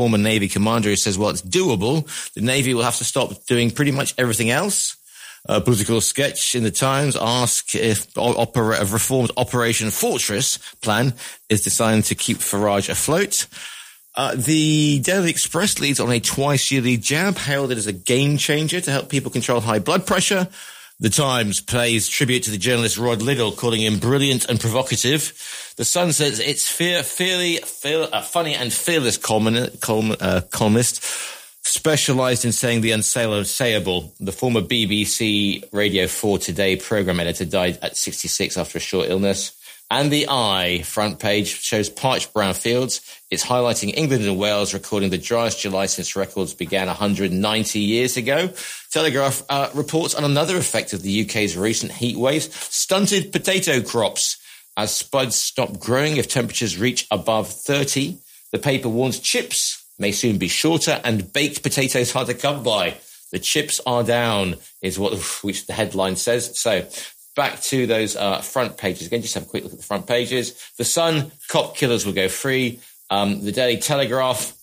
former Navy commander who says, well, it's doable. The Navy will have to stop doing pretty much everything else. Political sketch in the Times asks if a reformed Operation Fortress plan is designed to keep Farage afloat. The Daily Express leads on a twice-yearly jab, hailed it as a game changer to help people control high blood pressure. The Times pays tribute to the journalist Rod Liddell, calling him brilliant and provocative. The Sun says it's funny and fearless columnist, specialised in saying the unsayable. The former BBC Radio 4 Today programme editor died at 66 after a short illness. And the Eye front page shows parched brown fields. It's highlighting England and Wales recording the driest July since records began 190 years ago. Telegraph reports on another effect of the UK's recent heat waves: stunted potato crops as spuds stop growing if temperatures reach above 30. The paper warns chips may soon be shorter and baked potatoes hard to come by. The chips are down is which the headline says. So back to those front pages. Again, just have a quick look at the front pages. The Sun, cop killers will go free. The Daily Telegraph,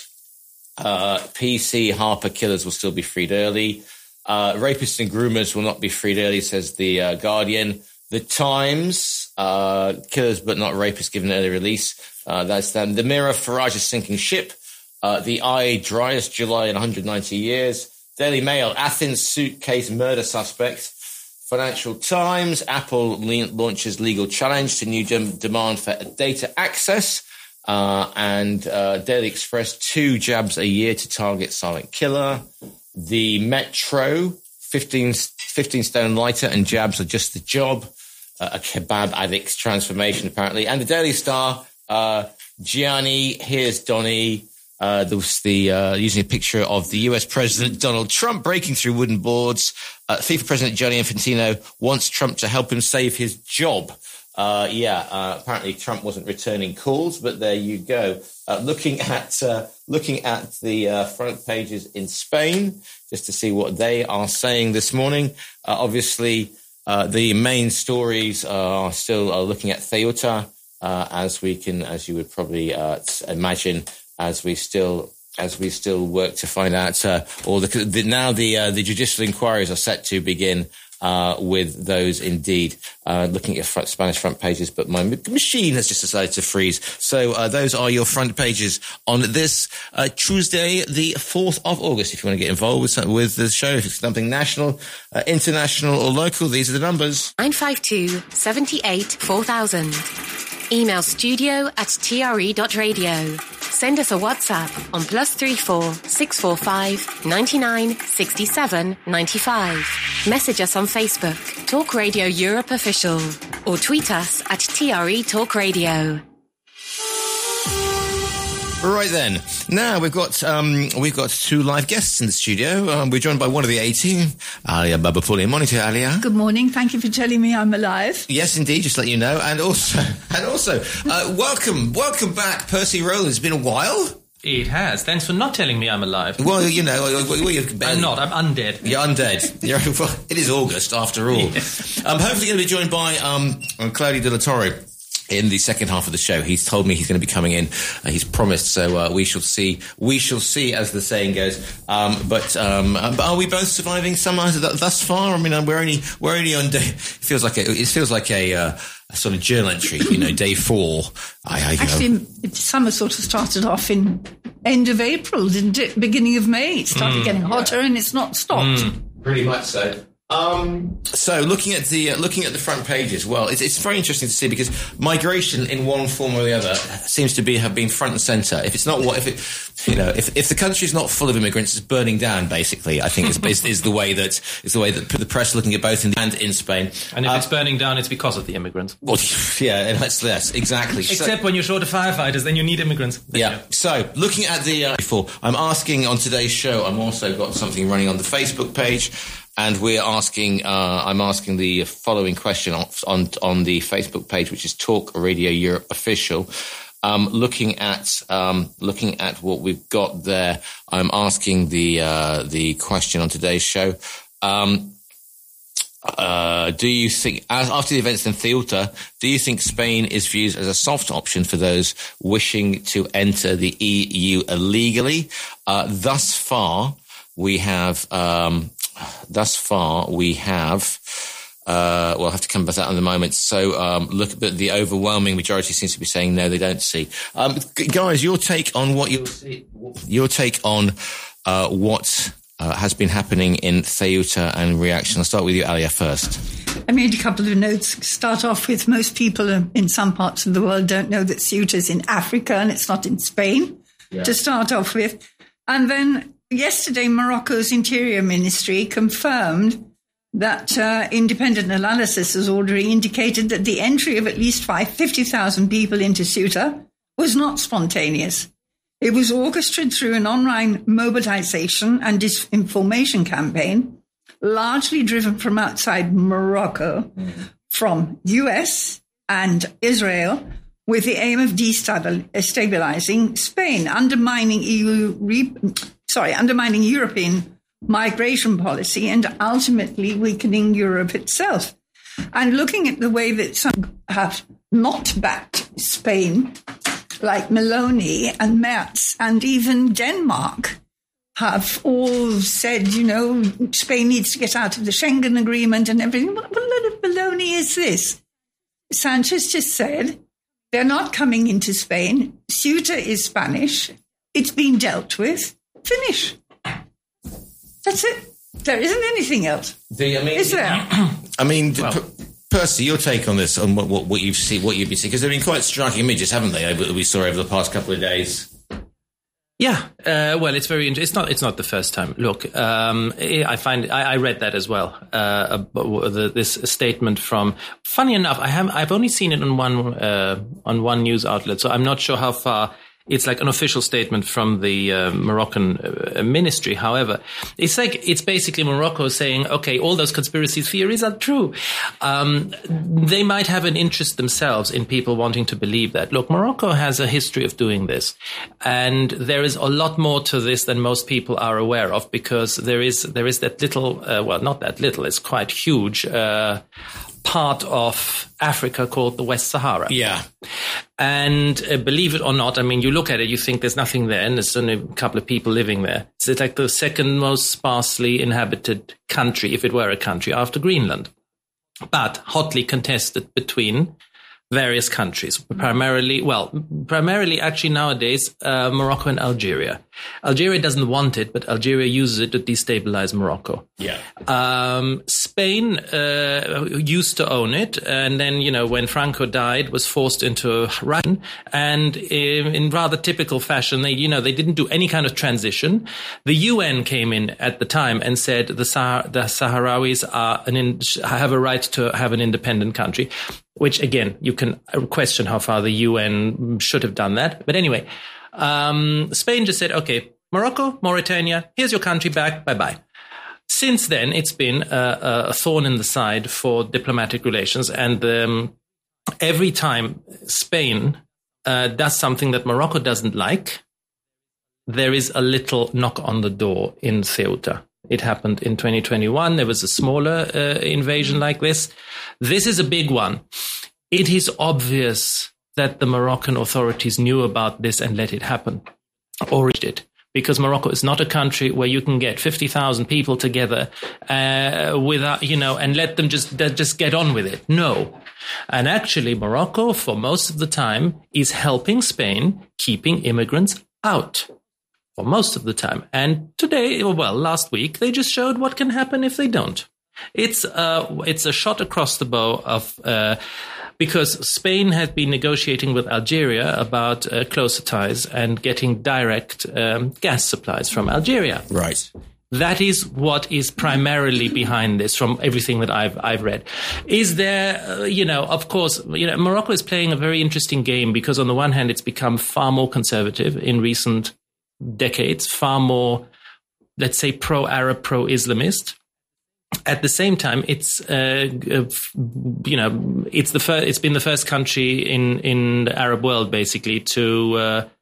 PC Harper killers will still be freed early. Rapists and groomers will not be freed early, says the Guardian. The Times, killers but not rapists given early release. That's them. The Mirror, Farage is sinking ship. The Eye, driest July in 190 years. Daily Mail, Athens suitcase murder suspect. Financial Times, Apple launches legal challenge to new demand for data access. And Daily Express, 2 jabs a year to target silent killer. The Metro, 15 stone lighter and jabs are just the job. A kebab addict's transformation, apparently. And the Daily Star, Gianni, here's Donny. Using a picture of the US President Donald Trump breaking through wooden boards. FIFA President Gianni Infantino wants Trump to help him save his job. Apparently Trump wasn't returning calls, but there you go. Looking at the front pages in Spain, just to see what they are saying this morning. Obviously, the main stories are still looking at Ceuta, as you would probably imagine, as we still work to find out, the judicial inquiries are set to begin, with those indeed, looking at Spanish front pages, but my machine has just decided to freeze. So, those are your front pages on this, Tuesday, the 4th of August. If you want to get involved with the show, if it's something national, international or local, these are the numbers. 952 78 4000. Email studio@tre.radio. Send us a WhatsApp on +34 645 99 67 95. Message us on Facebook, Talk Radio Europe Official, or tweet us at TRE Talk Radio. Right then. Now we've got 2 live guests in the studio. We're joined by one of the 18, Alia Babapoulian. Morning to you, Alia. Good morning. Thank you for telling me I'm alive. Yes, indeed. Just to let you know. And also, welcome back, Percy Rowland. It's been a while. It has. Thanks for not telling me I'm alive. Well, you know, I'm not. I'm undead. You're undead. It is August after all. Yeah. Hopefully going to be joined by Claudio De La Torre in the second half of the show. He's told me he's going to be coming in. He's promised, so we shall see. We shall see, as the saying goes. But are we both surviving summer thus far? I mean, we're only on day. It feels like a sort of journal entry. You know, day 4. Actually, summer sort of started off in end of April, didn't it? Beginning of May, it started getting hotter, and it's not stopped. Pretty much so. So looking at the front pages, well, it's very interesting to see, because migration in one form or the other seems to have been front and center. If the country is not full of immigrants, it's burning down. Basically, I think is the way that the press are looking at both and in Spain. And if it's burning down, it's because of the immigrants. Well, yeah, and that's exactly. Except when you're short of firefighters, then you need immigrants. Yeah. So looking at I'm asking on today's show. I'm also got something running on the Facebook page. And I'm asking the following question on the Facebook page, which is Talk Radio Europe Official. Looking at what we've got there, I'm asking the question on today's show. Do you think, after the events in Ceuta, do you think Spain is viewed as a soft option for those wishing to enter the EU illegally? Thus far, we have, we'll have to come back to that in a moment. So, look, but the overwhelming majority seems to be saying no, they don't see. Guys, your take on what what has been happening in Ceuta and reaction. I'll start with you, Alia, first. I made a couple of notes. Start off with, most people in some parts of the world don't know that Ceuta is in Africa and it's not in Spain, to start off with. And then yesterday, Morocco's Interior Ministry confirmed that independent analysis has already indicated that the entry of at least 50,000 people into Ceuta was not spontaneous. It was orchestrated through an online mobilization and disinformation campaign, largely driven from outside Morocco, from US and Israel, with the aim of destabilizing Spain, undermining European migration policy and ultimately weakening Europe itself. And looking at the way that some have not backed Spain, like Meloni and Merz and even Denmark, have all said, Spain needs to get out of the Schengen agreement and everything. What load of baloney is this? Sanchez just said they're not coming into Spain. Ceuta is Spanish. It's been dealt with. Finish. That's it. There isn't anything else. Is there? Percy, your take on this, on what you've seen, what you've been seeing, because they've been quite striking images, haven't they? That we saw over the past couple of days. Yeah, well, it's very interesting. It's not the first time. Look, I read that as well. This statement from. Funny enough, I've only seen it on one news outlet, so I'm not sure how far. It's like an official statement from the Moroccan ministry. However, it's basically Morocco saying, okay, all those conspiracy theories are true. They might have an interest themselves in people wanting to believe that. Look, Morocco has a history of doing this. And there is a lot more to this than most people are aware of, because there is that little, not that little, it's quite huge, part of Africa called the West Sahara. Yeah. And believe it or not, you look at it, you think there's nothing there, and there's only a couple of people living there. It's like the second most sparsely inhabited country, if it were a country, after Greenland. But hotly contested between various countries, primarily actually nowadays, Morocco and Algeria. Algeria doesn't want it, but Algeria uses it to destabilize Morocco. Yeah. Spain used to own it, and then, when Franco died, was forced into Russia, and in rather typical fashion, they didn't do any kind of transition. The UN came in at the time and said the Sahrawis have a right to have an independent country, which, again, you can question how far the UN should have done that. But anyway, Spain just said, okay, Morocco, Mauritania, here's your country back, bye-bye. Since then, it's been a thorn in the side for diplomatic relations. And every time Spain does something that Morocco doesn't like, there is a little knock on the door in Ceuta. It happened in 2021. There was a smaller invasion like this. This is a big one. It is obvious that the Moroccan authorities knew about this and let it happen, or reached it. Because Morocco is not a country where you can get 50,000 people together without, and let them just get on with it. No. And actually, Morocco, for most of the time, is helping Spain keeping immigrants out. For most of the time. And today, last week, they just showed what can happen if they don't. It's a shot across the bow of because Spain had been negotiating with Algeria about closer ties and getting direct gas supplies from Algeria. Right. That is what is primarily behind this, from everything that I've read. Is there, of course, Morocco is playing a very interesting game, because on the one hand, it's become far more conservative in recent decades, far more, let's say, pro-Arab, pro-Islamist. At the same time, it's it's been the first country in the Arab world basically to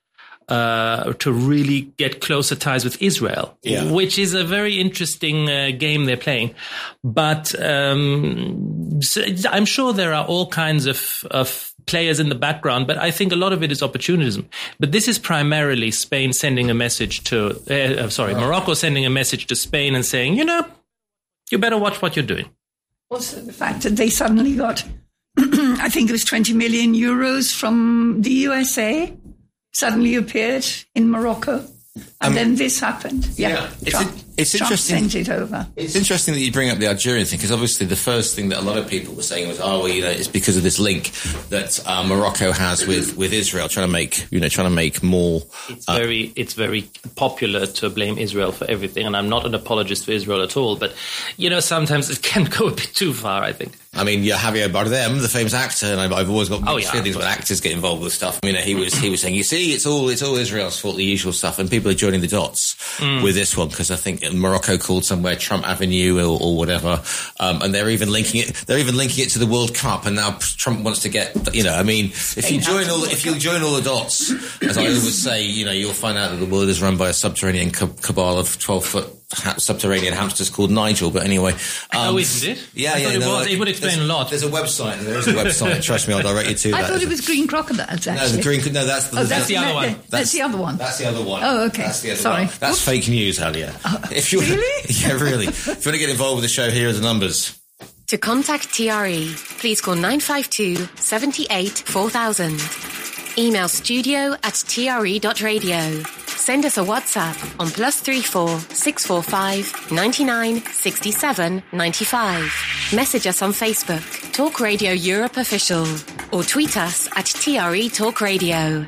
to really get closer ties with Israel, which is a very interesting game they're playing. But so I'm sure there are all kinds of players in the background, but I think a lot of it is opportunism. But this is primarily Spain sending a message to, Morocco sending a message to Spain and saying, you better watch what you're doing. Also, the fact that they suddenly got, I think it was 20 million euros from the USA, suddenly appeared in Morocco. And then this happened. It's Trump interesting. sent it over. It's interesting that you bring up the Algerian thing, because obviously the first thing that a lot of people were saying was, it's because of this link that Morocco has with Israel, trying to make more. It's very popular to blame Israel for everything, and I'm not an apologist for Israel at all, but sometimes it can go a bit too far, I think. I mean, Javier Bardem, the famous actor, and I've always got mixed feelings when actors get involved with stuff. He was saying, you see, it's all Israel's fault, the usual stuff, and people are joining the dots with this one, because I think Morocco called somewhere Trump Avenue or whatever, and they're even linking it to the World Cup, and now Trump wants to get, if you join all the dots, as I always say, you'll find out that the world is run by a subterranean cabal of 12-foot subterranean hamsters called Nigel. But anyway, isn't it? It would explain a lot. There is a website. Trust me, I'll direct you to that. I thought it was green crocodiles. Actually, that's the other one. That's the other one. That's the other one. Oh, okay. Sorry. That's fake news, Halia. Really? Yeah, really. If you want to get involved with the show, here are the numbers. To contact TRE, please call 952 78 4000. Email studio@tre.radio. Send us a WhatsApp on +34 645 99 67 95. Message us on Facebook, Talk Radio Europe Official, or tweet us at TRE Talk Radio.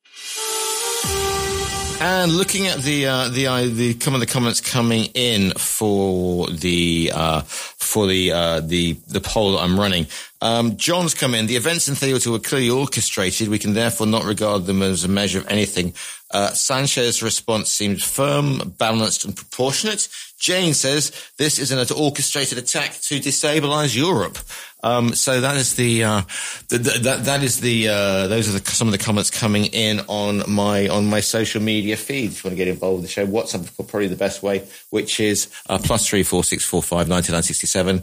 And looking at the comments coming in for the poll that I'm running. John's come in. The events in Ceuta were clearly orchestrated. We can therefore not regard them as a measure of anything. Sanchez's response seemed firm, balanced, and proportionate. Jane says this is an orchestrated attack to destabilize Europe. So that is those are some of the comments coming in on my social media feed. If you want to get involved with the show, WhatsApp is probably the best way, which is +34 645 99 67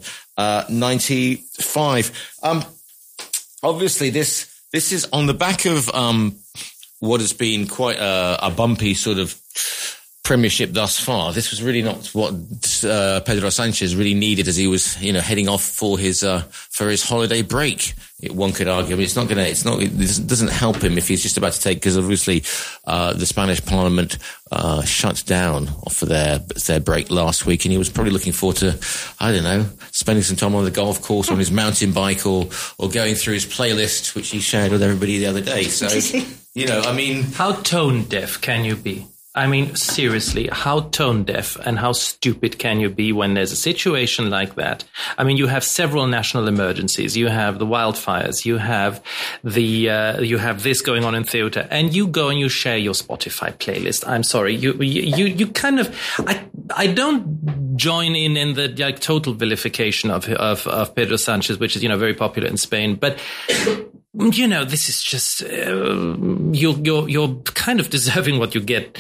95. Obviously this is on the back of what has been quite a bumpy sort of premiership thus far. This was really not what Pedro Sanchez really needed as he was, heading off for his holiday break. One could argue, it doesn't help him if he's just about to take, because obviously the Spanish Parliament shut down for their break last week, and he was probably looking forward to, I don't know, spending some time on the golf course, on his mountain bike, or going through his playlist, which he shared with everybody the other day. So, how tone deaf can you be? I mean, seriously, how tone deaf and how stupid can you be when there's a situation like that? I mean, you have several national emergencies. You have the wildfires. You have you have this going on in Ceuta, and you go and you share your Spotify playlist. I'm sorry, you kind of, I don't join in the total vilification of Pedro Sanchez, which is very popular in Spain, but. This is just you're kind of deserving what you get.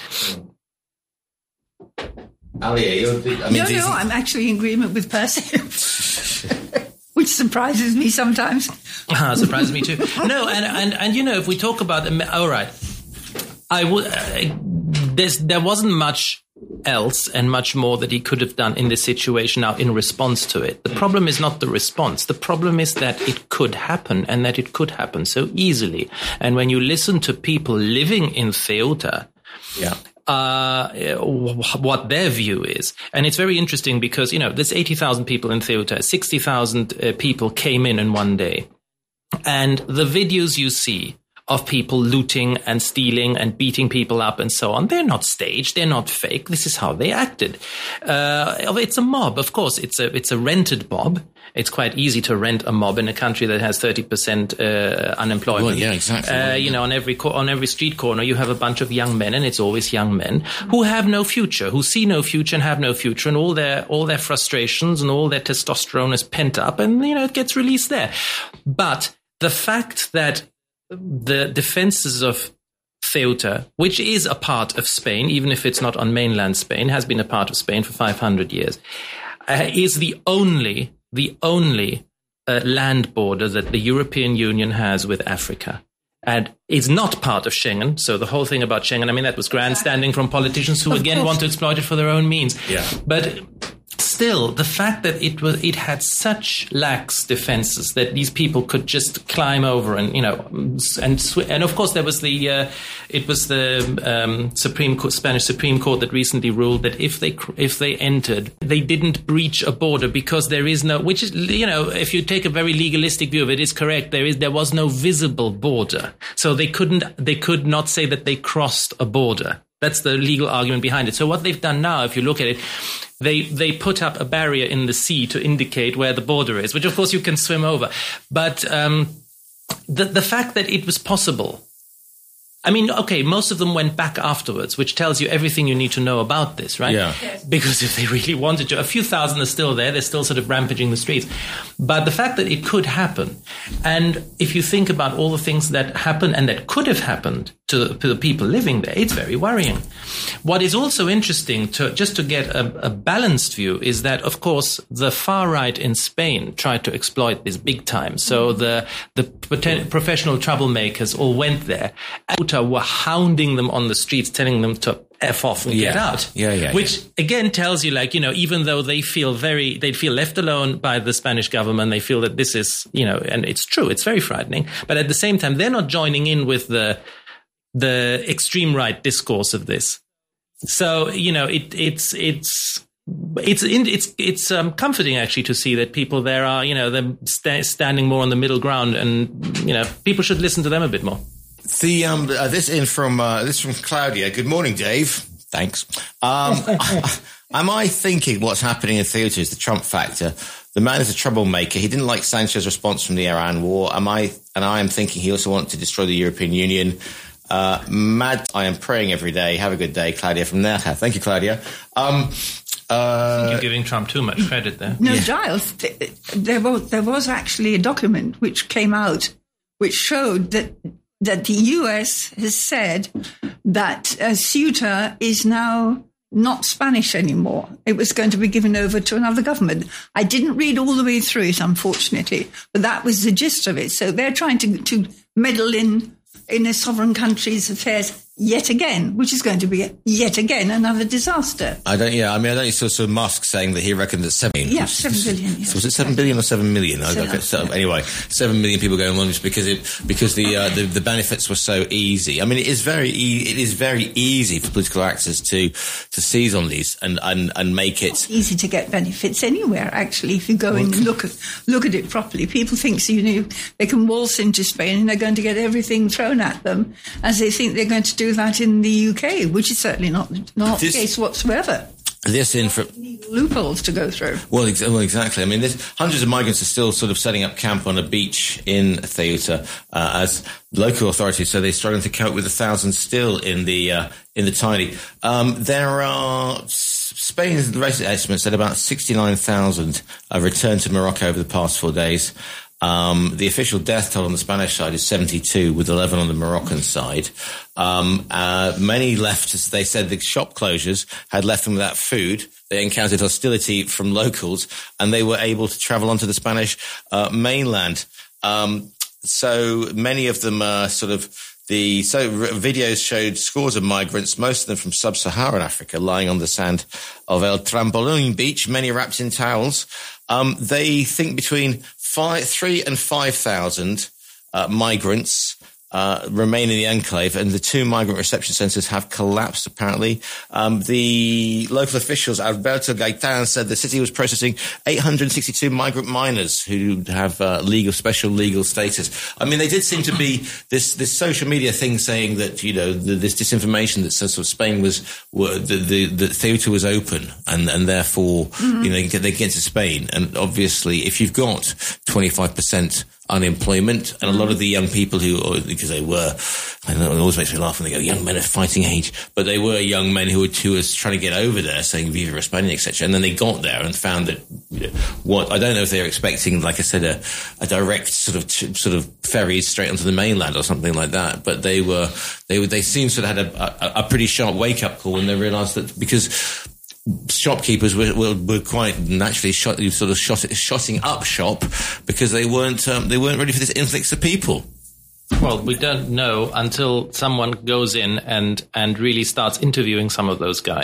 Alia, I'm actually in agreement with Percy, which surprises me sometimes. Surprises me too. No, and if we talk about all right, I would. There wasn't much else and much more that he could have done in this situation now in response to it. The problem is not the response. The problem is that it could happen, and that it could happen so easily. And when you listen to people living in Ceuta, what their view is. And it's very interesting because, there's 80,000 people in Ceuta, 60,000 people came in one day. And the videos you see of people looting and stealing and beating people up and so on. They're not staged. They're not fake. This is how they acted. It's a mob. Of course, it's a rented mob. It's quite easy to rent a mob in a country that has 30% unemployment. Well, yeah, exactly. On every street corner, you have a bunch of young men, and it's always young men who have no future, who see no future and have no future, and all their frustrations and all their testosterone is pent up, and it gets released there. But the fact that the defenses of Ceuta, which is a part of Spain, even if it's not on mainland Spain, has been a part of Spain for 500 years, is the only land border that the European Union has with Africa. And is not part of Schengen. So the whole thing about Schengen, I mean, that was grandstanding from politicians who again want to exploit it for their own means. Yeah. But still, the fact that it had such lax defenses that these people could just climb over and, you know, and of course there was the Spanish Supreme Court that recently ruled that if they entered, they didn't breach a border because there is no, which is, you know, if you take a very legalistic view of it, is correct. There was no visible border. So they could not say that they crossed a border. That's the legal argument behind it. So what they've done now, if you look at it, they put up a barrier in the sea to indicate where the border is, which of course you can swim over. But the fact that it was possible, I mean, okay, most of them went back afterwards, which tells you everything you need to know about this, right? Yeah. Yes. Because if they really wanted to, a few thousand are still there. They're still sort of rampaging the streets. But the fact that it could happen, and if you think about all the things that happen and that could have happened to the people living there, it's very worrying. What is also interesting, to get a balanced view, is that, of course, the far right in Spain tried to exploit this big time. So the professional troublemakers all went there and were hounding them on the streets, telling them to F off and get out. Which again tells you, like, you know, even though they'd feel left alone by the Spanish government, they feel that this is, you know, and it's true, it's very frightening. But at the same time, they're not joining in with the extreme right discourse of this. So, you know, it's comforting actually to see that people there are, you know, they're standing more on the middle ground, and, you know, people should listen to them a bit more. This from Claudia. Good morning, Dave. Thanks. Am I thinking what's happening in Ceuta is the Trump factor? The man is a troublemaker. He didn't like Sanchez's response from the Iran war. I am thinking he also wanted to destroy the European Union. Mad. I am praying every day. Have a good day, Claudia from Nerja. Thank you, Claudia. I think you're giving Trump too much credit there. No, Giles, there was actually a document which came out which showed that the US has said that Ceuta is now not Spanish anymore. It was going to be given over to another government. I didn't read all the way through it, unfortunately, but that was the gist of it. So they're trying to meddle in a sovereign country's affairs yet again, which is going to be yet again another disaster. I don't saw Musk saying that he reckoned that 7 billion. Yeah, 7 billion. Yeah. Was it 7 billion or 7 million? Anyway, 7 million people going on just because the benefits were so easy. I mean, it is very easy for political actors to seize on these and make it. It's easy to get benefits anywhere, actually, if you go and look at it properly. People think, so, you know, they can waltz into Spain and they're going to get everything thrown at them as they think they're going to do that in the UK, which is certainly not the case whatsoever. Loopholes to go through. Well, exactly. I mean, hundreds of migrants are still sort of setting up camp on a beach in Ceuta as local authorities. So they're struggling to cope with 1,000 still in the tiny. There are Spain's recent estimates said about 69,000 returned to Morocco over the past 4 days. The official death toll on the Spanish side is 72, with 11 on the Moroccan side. Many left, as they said, the shop closures had left them without food. They encountered hostility from locals, and they were able to travel onto the Spanish mainland. So many of them are videos showed scores of migrants, most of them from sub-Saharan Africa, lying on the sand of El Trambolín beach, many wrapped in towels. They think between 3,000 and 5,000 migrants remain in the enclave, and the 2 migrant reception centres have collapsed, apparently. The local officials, Alberto Gaitan, said the city was processing 862 migrant minors who have special legal status. I mean, they did seem to be this social media thing saying that, you know, this disinformation that says sort of Spain the Ceuta was open, and therefore, you know, they get to Spain. And obviously, if you've got 25% unemployment, and a lot of the young people because they were, I don't know, it always makes me laugh when they go, young men of fighting age, but they were young men who were trying to get over there, saying Viva España, etc. And then they got there and found that I don't know if they were expecting, like I said, a direct sort of ferries straight onto the mainland or something like that, but they seemed to have had a pretty sharp wake up call when they realised that because shopkeepers were quite naturally shotting up shop because they weren't ready for this influx of people. Well, we don't know until someone goes in and really starts interviewing some of those guys.